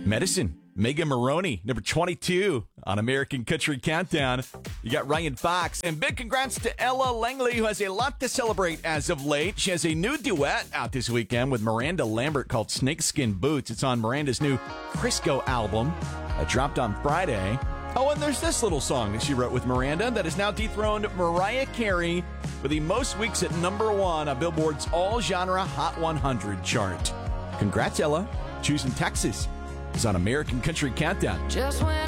Medicine, Megan Maroney, number 22 on American Country Countdown. You got Ryan Fox. And big congrats to Ella Langley, who has a lot to celebrate as of late. She has a new duet out this weekend with Miranda Lambert called Snakeskin Boots. It's on Miranda's new Crisco album that dropped on Friday. Oh, and there's this little song that she wrote with Miranda that has now dethroned Mariah Carey for the most weeks at number 1 on Billboard's all-genre Hot 100 chart. Congrats, Ella. Choosing Texas is on American Country Countdown. Just when